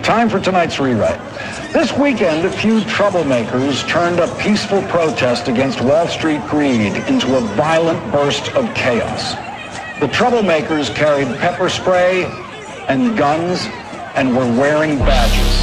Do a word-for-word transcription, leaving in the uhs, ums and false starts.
Time for tonight's rewrite. This weekend, a few troublemakers turned a peaceful protest against Wall Street greed into a violent burst of chaos. The troublemakers carried pepper spray and guns and were wearing badges.